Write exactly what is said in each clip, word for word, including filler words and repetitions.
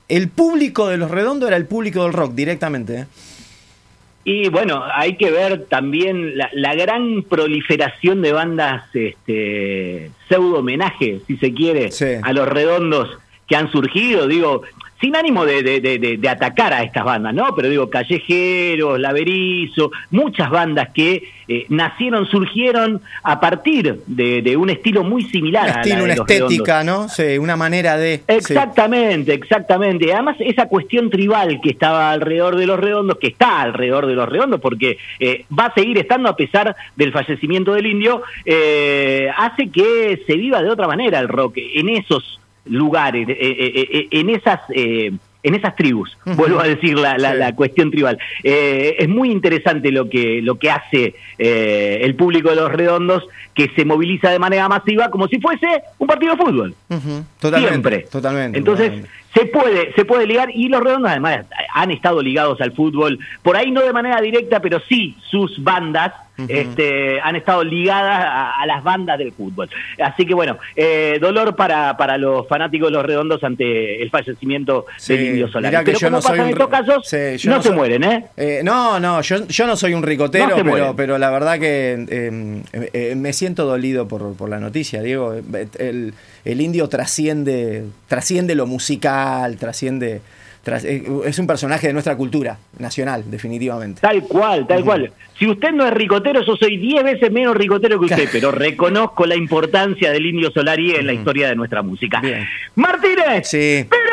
el público de Los Redondos era el público del rock directamente, ¿eh? Y bueno, hay que ver también la, la gran proliferación de bandas este, pseudo homenaje, si se quiere, sí. a Los Redondos que han surgido, digo, sin ánimo de, de, de, de atacar a estas bandas, ¿no? Pero digo, Callejeros, La Berizo, muchas bandas que eh, nacieron, surgieron a partir de, de un estilo muy similar un a estilo, la de una Los estética, Redondos. ¿no? Sí, una manera de... Exactamente, sí. exactamente. Además, esa cuestión tribal que estaba alrededor de Los Redondos, que está alrededor de Los Redondos, porque eh, va a seguir estando a pesar del fallecimiento del Indio, eh, hace que se viva de otra manera el rock en esos lugares, eh, eh, eh, en esas eh, en esas tribus, uh-huh. vuelvo a decir la, la, sí. la cuestión tribal. Eh, es muy interesante lo que lo que hace eh, el público de Los Redondos, que se moviliza de manera masiva como si fuese un partido de fútbol. Uh-huh. Totalmente, siempre. Totalmente. Entonces, totalmente. se puede se puede ligar, y Los Redondos además han estado ligados al fútbol, por ahí no de manera directa, pero sí sus bandas uh-huh. este, han estado ligadas a, a las bandas del fútbol. Así que bueno, eh, dolor para, para los fanáticos de Los Redondos ante el fallecimiento sí, del Indio Solari. Pero como no pasa en estos casos, sí, no, no se soy, mueren, ¿eh? eh no, no, yo, yo no soy un ricotero, no pero, pero la verdad que eh, eh, me siento dolido por, por la noticia, Diego. El, el Indio trasciende, trasciende lo musical, trasciende... Es un personaje de nuestra cultura nacional, definitivamente. Tal cual, tal uh-huh. cual. Si usted no es ricotero, yo soy diez veces menos ricotero que usted, pero reconozco la importancia del Indio Solari en uh-huh. la historia de nuestra música. Bien. Martínez, sí. pero...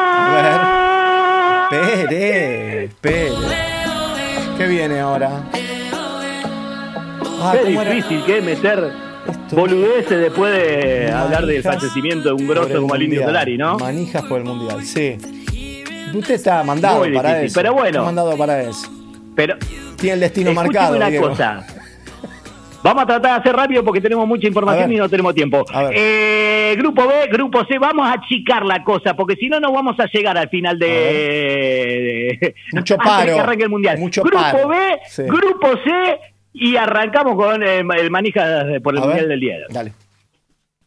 Espere, espere. ¿Qué viene ahora? Ah, qué difícil que es meter Esto... boludeces después de Manijas hablar del fallecimiento de un grosso como el Indio Solari, ¿no? Manijas por el Mundial, sí. Usted está mandado Muy para difícil, eso. Pero bueno. Está mandado para eso. Pero tiene el destino marcado. Una Diego. cosa. Vamos a tratar de hacer rápido porque tenemos mucha información y no tenemos tiempo. Eh, grupo B, grupo C, vamos a achicar la cosa porque si no no vamos a llegar al final de, de mucho paro. que arranque el mundial. Mucho grupo paro. B, sí. grupo C y arrancamos con el, el manija por el a mundial ver. del día de hoy. Dale.